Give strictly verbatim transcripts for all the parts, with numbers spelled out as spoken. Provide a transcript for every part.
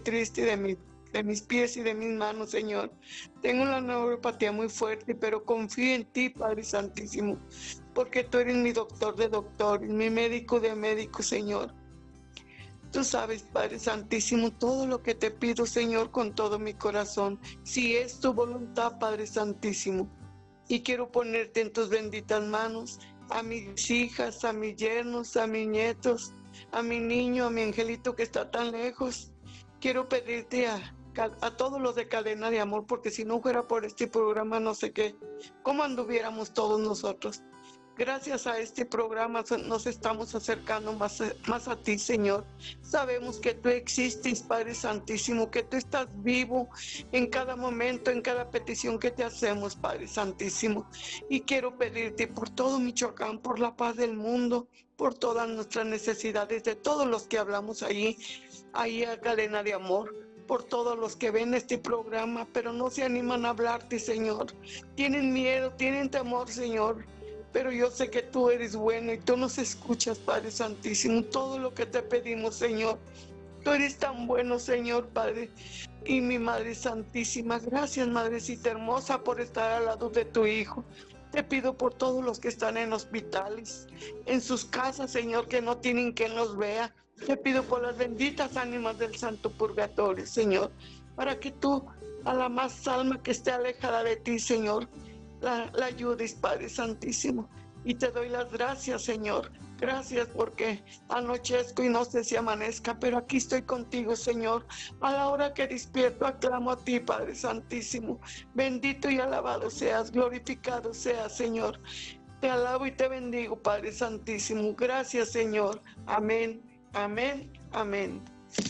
triste de, mi, de mis pies y de mis manos, Señor. Tengo una neuropatía muy fuerte, pero confío en ti, Padre Santísimo, porque tú eres mi doctor de doctores, mi médico de médicos, Señor. Tú sabes, Padre Santísimo, todo lo que te pido, Señor, con todo mi corazón, si es tu voluntad, Padre Santísimo. Y quiero ponerte en tus benditas manos a mis hijas, a mis yernos, a mis nietos, a mi niño, a mi angelito que está tan lejos. Quiero pedirte a, a todos los de Cadena de Amor, porque si no fuera por este programa, no sé qué, cómo anduviéramos todos nosotros. Gracias a este programa nos estamos acercando más, más a ti, Señor. Sabemos que tú existes, Padre Santísimo, que tú estás vivo en cada momento, en cada petición que te hacemos, Padre Santísimo. Y quiero pedirte por todo Michoacán, por la paz del mundo, por todas nuestras necesidades, de todos los que hablamos ahí, ahí a Cadena de Amor, por todos los que ven este programa, pero no se animan a hablarte, Señor. Tienen miedo, tienen temor, Señor. Pero yo sé que tú eres bueno y tú nos escuchas, Padre Santísimo, todo lo que te pedimos, Señor. Tú eres tan bueno, Señor, Padre. Y mi Madre Santísima, gracias, Madrecita hermosa, por estar al lado de tu Hijo. Te pido por todos los que están en hospitales, en sus casas, Señor, que no tienen quien los vea. Te pido por las benditas ánimas del Santo Purgatorio, Señor, para que tú, a la más alma que esté alejada de ti, Señor, La, la ayudes, Padre Santísimo. Y te doy las gracias, Señor. Gracias porque anochezco y no sé si amanezca, pero aquí estoy contigo, Señor. A la hora que despierto, aclamo a ti, Padre Santísimo. Bendito y alabado seas, glorificado seas, Señor. Te alabo y te bendigo, Padre Santísimo. Gracias, Señor. Amén, amén, amén.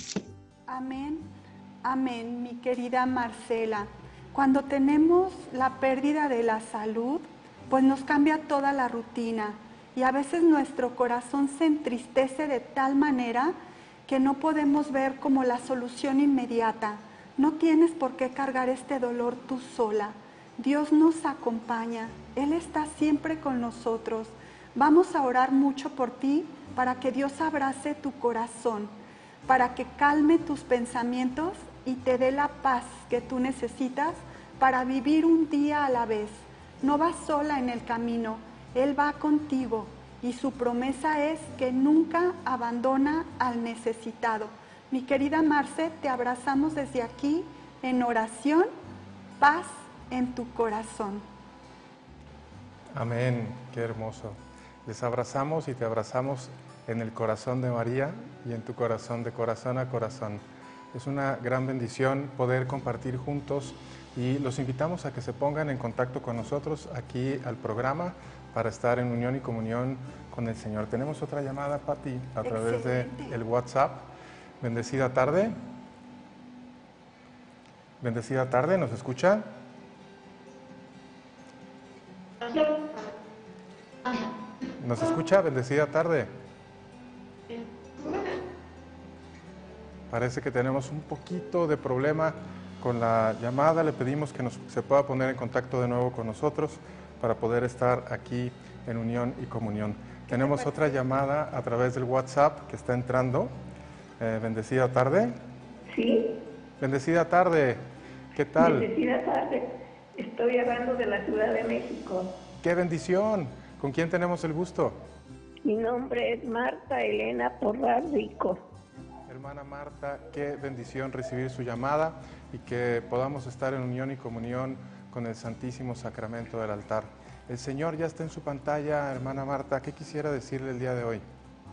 Amén, amén, mi querida Marcela. Cuando tenemos la pérdida de la salud, pues nos cambia toda la rutina y a veces nuestro corazón se entristece de tal manera que no podemos ver como la solución inmediata. No tienes por qué cargar este dolor tú sola. Dios nos acompaña, Él está siempre con nosotros. Vamos a orar mucho por ti para que Dios abrace tu corazón, para que calme tus pensamientos y te dé la paz que tú necesitas para vivir un día a la vez. No vas sola en el camino, Él va contigo y su promesa es que nunca abandona al necesitado. Mi querida Marce, te abrazamos desde aquí en oración, paz en tu corazón. Amén, qué hermoso. Les abrazamos y te abrazamos en el corazón de María y en tu corazón, de corazón a corazón. Es una gran bendición poder compartir juntos y los invitamos a que se pongan en contacto con nosotros aquí al programa para estar en unión y comunión con el Señor. Tenemos otra llamada, Pati, a través del WhatsApp. Bendecida tarde. Bendecida tarde, ¿nos escucha? ¿Nos escucha? Bendecida tarde. Parece que tenemos un poquito de problema con la llamada. Le pedimos que nos, se pueda poner en contacto de nuevo con nosotros para poder estar aquí en unión y comunión. Tenemos otra llamada a través del WhatsApp que está entrando. Eh, bendecida tarde. Sí. Bendecida tarde. ¿Qué tal? Bendecida tarde. Estoy hablando de la Ciudad de México. ¡Qué bendición! ¿Con quién tenemos el gusto? Mi nombre es Marta Elena Porras Rico. Hermana Marta, qué bendición recibir su llamada y que podamos estar en unión y comunión con el Santísimo Sacramento del altar. El Señor ya está en su pantalla, hermana Marta. ¿Qué quisiera decirle el día de hoy?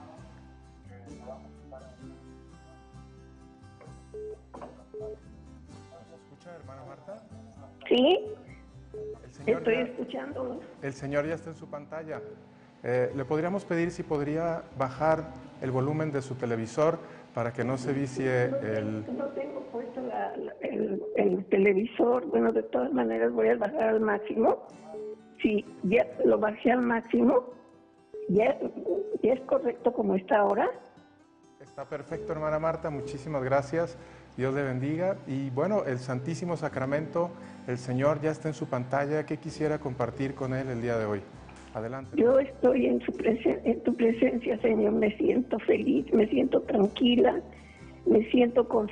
¿Nos escucha, hermana Marta? Sí, El Señor estoy ya, escuchándolo. el Señor ya está en su pantalla. Eh, le podríamos pedir si podría bajar el volumen de su televisor para que no se vicie el... No tengo puesto la, la, el, el televisor. Bueno, de todas maneras voy a bajar al máximo. Sí, ya lo bajé al máximo. ¿Ya, ya es correcto como está ahora? Está perfecto, hermana Marta. Muchísimas gracias. Dios le bendiga. Y bueno, el Santísimo Sacramento, el Señor ya está en su pantalla. ¿Qué quisiera compartir con Él el día de hoy? Adelante. Yo estoy en, su presen en tu presencia, Señor. Me siento feliz, me siento tranquila, me siento con